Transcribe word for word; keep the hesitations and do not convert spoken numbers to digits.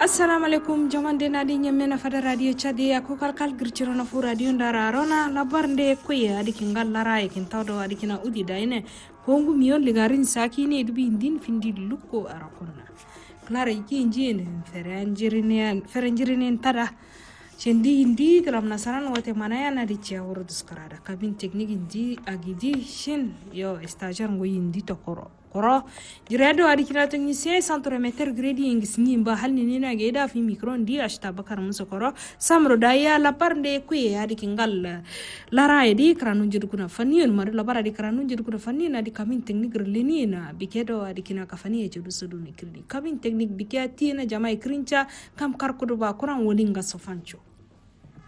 assalamu alaikum jamande nadi nyamena fada radio chadi ko kalkal girchiro na fu radio ndara rona labarnde kuye adi kingal lara e kin tawdo adi kina udi daine kongu miyon ligarin sakini dubi indin findi lukko arakonna clara iki njine feranjirine feranjirine tada chendi indi kalam nasaran wate manaya na di chiawro duskarada kabin teknik indi agidi shin yo stagiaire ngo indi tokoro koro jiredo adi kina tangi se centre meter gredi ingisni mba halni nina geda fi micro ndi ashta bakar muso koro samro daya la parnde kuye adi kingal lara edi kranu jidu kuna faniyon mari la bara di kranu jidu kuna faniyon adi kamin teknik releni na bikedo adi kina kafani e judu sudu ni kredi kamin teknik bikati na jamai krincha kam karkudo ba kuran wolinga sofancho